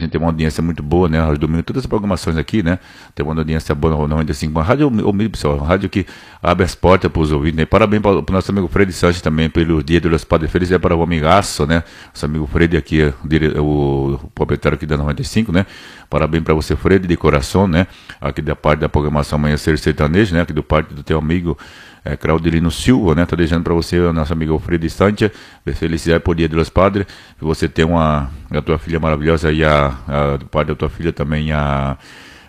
gente tem uma audiência muito boa, né? Aos domingos, todas as programações aqui, né? Tem uma audiência boa na 95. Uma rádio humilde, pessoal. Uma rádio que abre as portas para os ouvintes, né? Parabéns para o nosso amigo Fred Sanches também, pelo Dia dos Padres. Feliz dia para o amigaço, né? Nosso amigo Fred aqui, o proprietário aqui da 95, né? Parabéns para você, Fred, de coração, né? Aqui da parte da programação Amanhecer Sertanejo, né? Aqui do parte do teu amigo Claudelino Silva, né? Tô deixando para você, nosso amigo Fred Sanches, felicidade por Dia dos Padres, que você tem a tua filha maravilhosa e do pai da tua filha também, a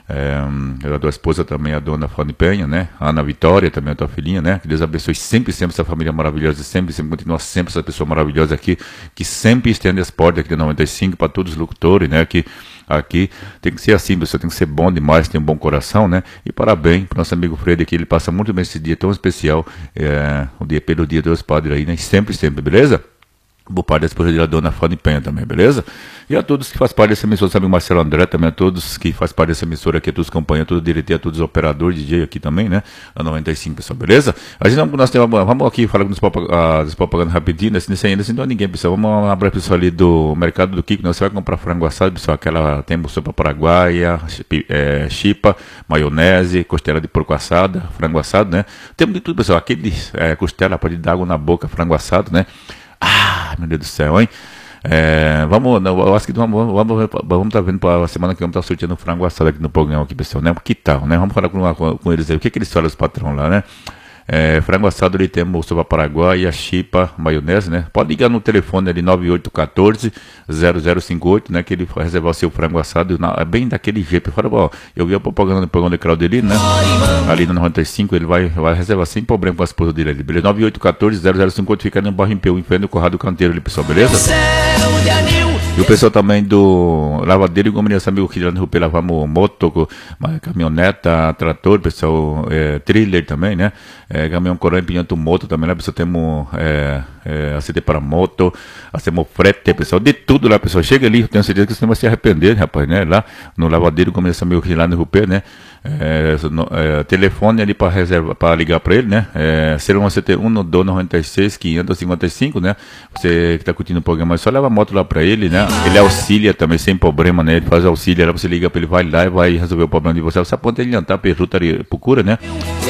tua esposa também, a dona Fanny Penha, né? A Ana Vitória também, a tua filhinha, né? Que Deus abençoe sempre essa família maravilhosa, sempre continua sempre essa pessoa maravilhosa aqui, que sempre estende as portas aqui da 95 para todos os locutores, né? Que aqui tem que ser assim, pessoal, tem que ser bom demais, tem um bom coração, né? E parabéns para o nosso amigo Fred aqui, ele passa muito bem esse dia tão especial, pelo Dia dos Padres aí, né? Sempre, beleza? Boa parte da esposa da dona Fanny Penha também, beleza? E a todos que fazem parte dessa emissora, sabe, o Marcelo André também, a todos que fazem parte dessa emissora aqui, a todos os companheiros, todo o diretor, a todos os operadores, DJ aqui também, né? A 95, pessoal, beleza? A gente vamos aqui falar das propagandas rapidinho, assim, sem ainda, então ninguém, pessoal. Vamos abrir, pessoal, ali do mercado do Kiko, você vai comprar frango assado, pessoal, aquela, temos sopa paraguaia, chipa, maionese, costela de porco assada, frango assado, né? Temos de tudo, pessoal, aquele costela pode dar água na boca, frango assado, né? Ah, meu Deus do céu, hein? Eu acho que vamos estar vendo para a semana que vamos estar sorteando frango assado aqui no programa, aqui, pessoal, né? Que tal, né? Vamos falar com eles aí. O que eles falam, os patrões lá, né? Frango assado ali temos sopa paraguaia, chipa, maionese, né? Pode ligar no telefone ali 9814-0058, né? Que ele vai reservar o seu frango assado, é bem daquele jeito. Fala, ó, eu vi a propaganda do programa de Claudelino, né? Ali no 95, ele vai reservar sem problema com a esposa dele ali, beleza? 9814-0058, fica no bairro Impeu, em frente do Corrado do Canteiro ali, pessoal, beleza? E o pessoal também do lavadeiro e gomes, amigo que lá no Rupê lavamos moto, caminhoneta, trator, pessoal, thriller também, né? Caminhão corão, pinhando moto também, lá, pessoal, temos ACT para moto, hacemos frete, pessoal, de tudo lá, pessoal. Chega ali, eu tenho certeza que você não vai se arrepender, rapaz, né? Lá no lavadeiro, como esse amigo que lá no Rupê, né? Telefone ali para reservar, para ligar para ele, né? 0171 do 96 555, né? Você que está curtindo o programa, só leva a moto lá para ele, né? Ele auxilia também sem problema, né? Ele faz auxílio, lá você liga para ele, vai lá e vai resolver o problema de você. Você pode adiantar, procura, né?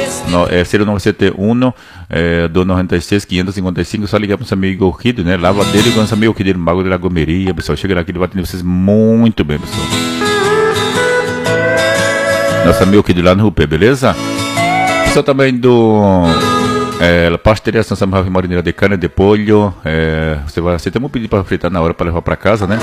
0971 do 96 555, só ligar para o seu amigo Orquido, né? Lava dele com o seu amigo Orquido, Mago de Lagomeria, pessoal. Chega lá que ele vai atender vocês muito bem, pessoal. Nosso amigo aqui de lá no Rupê, beleza? Pessoal também do pasteurização, Samuel Marineira de Cana de Polho. Você tem um pedido para fritar na hora para levar para casa, né?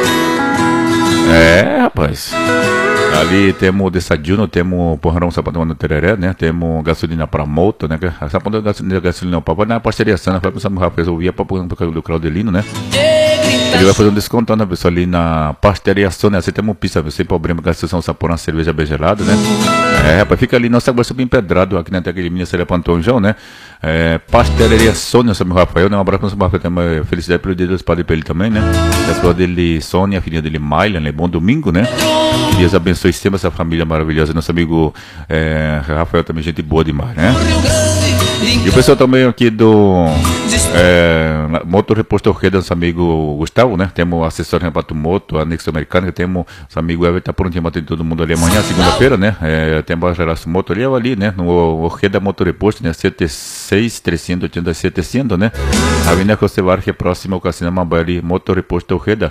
Rapaz. Ali temos desayuno, temos porrão, sapatão no tereré, né? Temos gasolina para moto, né? Sapatão gasolina para na pasteurização, vai para o Samuel Rafael, ouvia para o do Claudelino, né? Ele vai fazer um desconto, né, pessoal, ali na pasteurização, né? Você tem uma pista, sem problema, gastação, sapor, uma cerveja bem gelada, né? Rapaz, fica ali, nossa, agora bem empedrado, aqui na Teca de Minas, Célia Pantonjão, né? Pasteurização, né, Samuel Rafael, né? Um abraço para o Samuel Rafael, tem uma felicidade pelo Dia dos Padres para ele também, né? A esposa dele, Sônia, a filha dele, Maila, né? Bom domingo, né? Que Deus abençoe sempre essa família maravilhosa. Nosso amigo Rafael também, gente boa demais, né? E o pessoal também aqui do Motor Reposto Orquídea, nosso amigo Gustavo, né? Temos assessor Repato Moto, anexo americano, temos nosso amigo Everton, tá prontinho para todo mundo ali amanhã, segunda-feira, né? Temos a geração moto ali, né? No Orquídea Motor Reposto, né? 76 387 700, né? Avenida Costevar, que é próximo ao Cassino Mambaia ali, Motor Reposto Orquídea.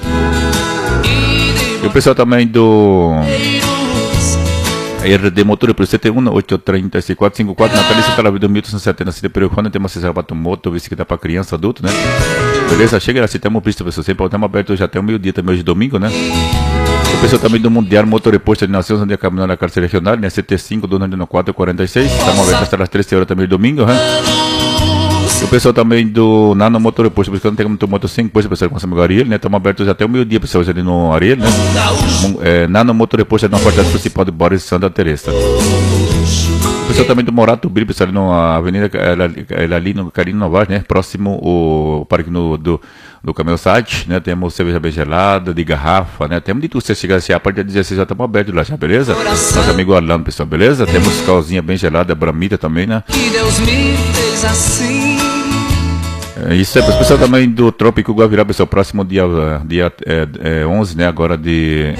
E o pessoal também do RD Motor por 71-834-54, Natalícia Calavida 1870, se telefone, tem uma acessão para moto, visto que dá para criança, adulto, né? Beleza? Chega lá, se tem uma pista, pessoal, sempre estamos aberto já até o meio-dia, também hoje domingo, né? O pessoal também do Mundial Motor Reposto de Nações, onde é caminhão da Carteira Regional, né? CT5, 294-46, estamos abertos até as 13 horas também domingo, né? E o pessoal também do Nano Motor Reposto, porque não tem muito moto sem coisa, pessoal, com o amigo Ariel, né? Estamos abertos até o meio-dia, pessoal, ali no Ariel, né? Nano Motor Reposto é na porta principal de Boris Santa Teresa. O pessoal também do Morato Brito, pessoal, ali na Avenida, ali no Carino Novaes, né? Próximo o parque do Camelo Site, né? Temos cerveja bem gelada, de garrafa, né? Temos de tudo, você chegar assim, a partir de 16 já estamos abertos lá, já, beleza? Nosso amigo Orlando, pessoal, beleza? Temos calzinha bem gelada, bramita também, né? Que Deus me fez assim. Isso é, pessoal também do Trópico Guavirá, pessoal, próximo dia 11, né, agora de